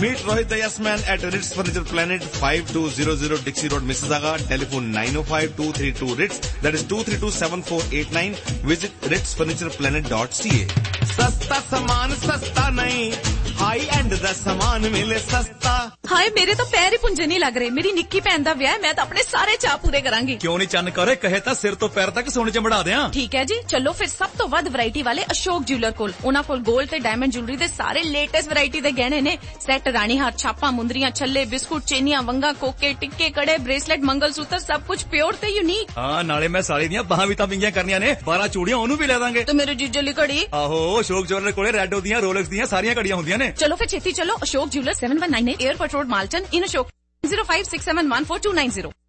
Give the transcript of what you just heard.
Meet Rohit the Yes Man at Ritz Furniture Planet, 5200 Dixie Road, Mississauga. Telephone 905-232-RITZ. That is 232-7489. Visit ritzfurnitureplanet.ca. सस्ता सामान सस्ता नहीं, high and दा सामान मिले सस्ता। हाय मेरे तो पैर ही पुंजे नहीं लग रहे। मेरी निक्की भैन दा विआह, मैं तो अपने सारे चाह पूरे करांगी। क्यों नहीं चन्न करे, कहे तां सिर तो पैर तक सोने च मढ़ा दियां। ठीक है जी, चलो फिर सब तो वध वैरायटी वाले अशोक ज्वेलर कोल। उन्हां कोल गोल्ड ते डायमंड ज्वेलरी दे सारे लेटेस्ट वैरायटी दे गहने ने। सेट, रानी हार, छापा, मुंदरियां, छल्ले, बिस्कुट, चेनियां, वंगा, कोके, टिक्के, कड़े, ब्रेसलेट, मंगलसूत्र, सब कुछ प्योर ते यूनिक। हाँ, नाले मैं साड़ी दियां बाहां भी तां विंगियां करनियां ने, 12 चूड़ियां ओनू भी ले दांगे। तो मेरे जीजे ली घड़ी। आहो, अशोक ज्वेलर कोले रेडो दियां, रोलेक्स दियां सारियां घड़ियां हुंदियां ने। चलो फिर छेती चलो। Ashok jeweller 7198 airport road, Malton, इन अशोक 0567144290।